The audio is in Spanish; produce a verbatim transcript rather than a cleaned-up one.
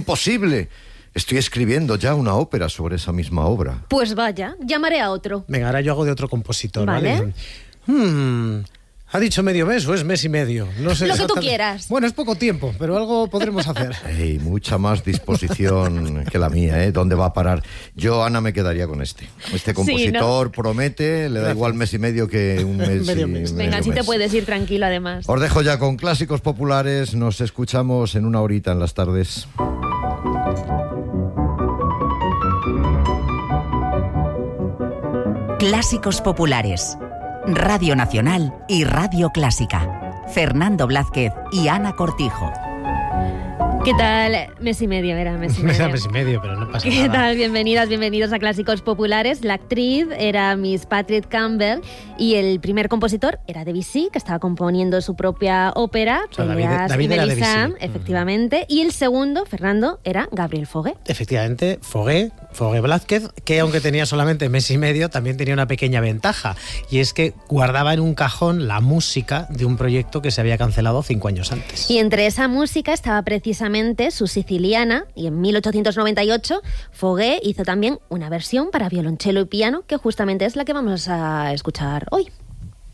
imposible. Estoy escribiendo ya una ópera sobre esa misma obra. Pues vaya, llamaré a otro. Venga, ahora yo hago de otro compositor, ¿vale? Vale. Hmm, ¿ha dicho medio mes o es mes y medio? No sé Lo que tú exactamente. quieras. Bueno, es poco tiempo, pero algo podremos hacer. Ey, mucha más disposición que la mía, ¿eh? ¿Dónde va a parar? Yo, Ana, me quedaría con este. Este compositor promete, le da igual mes y medio que un mes Medio y mes. medio Venga, así te mes. puedes ir tranquilo además. Os dejo ya con clásicos populares. Nos escuchamos en una horita en las tardes. Clásicos populares. Radio Nacional y Radio Clásica. Fernando Blázquez y Ana Cortijo. ¿Qué tal? Mes y medio, era mes y medio. Era mes y medio, pero no pasa ¿Qué nada. tal? Bienvenidas, bienvenidos a Clásicos Populares. La actriz era Miss Patrick Campbell y el primer compositor era Debussy, que estaba componiendo su propia ópera, O sea, David- Peleas David y era Melisande, Debussy. efectivamente. Y el segundo, Fernando, era Gabriel Fauré. Efectivamente, Fauré, Fauré Blázquez, que aunque tenía solamente mes y medio, también tenía una pequeña ventaja, y es que guardaba en un cajón la música de un proyecto que se había cancelado cinco años antes. Y entre esa música estaba precisamente su Siciliana, y en mil ochocientos noventa y ocho Fauré hizo también una versión para violonchelo y piano, que justamente es la que vamos a escuchar hoy.